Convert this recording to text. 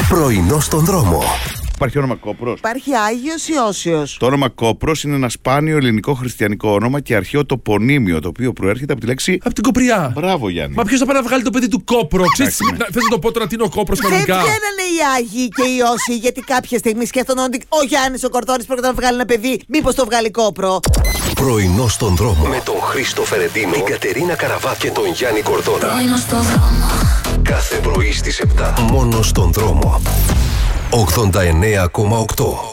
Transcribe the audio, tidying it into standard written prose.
Πρωινό στον δρόμο. Υπάρχει όνομα Κόπρος? Υπάρχει Άγιος Ιώσιος. Το όνομα Κόπρος είναι ένα σπάνιο ελληνικό χριστιανικό όνομα και αρχαίο τοπονύμιο, το οποίο προέρχεται από τη λέξη. Από την Κοπριά. Μπράβο, Γιάννη. Μα ποιος θα πάει να βγάλει το παιδί του Κόπρο? Ξέρεις, θες να το πω τώρα τι είναι ο Κόπρος Δεν κανονικά? βγαίνανε οι Άγιοι και οι Ιώσοι, γιατί κάποια στιγμή σκέφτονταν ότι ο Γιάννης ο Κορδόνης πρόκειται να βγάλει ένα παιδί. Μήπως το βγάλει Κόπρο? Πρωινό στον δρόμο. Με τον Χρήστο Φερεντίνο, την Κατερίνα Καραβά και τον Γιάννη Κορδόνα. Πρωινό στον δρόμο. Κάθε πρωί στις 7. Μόνο στον δρόμο. 89,8.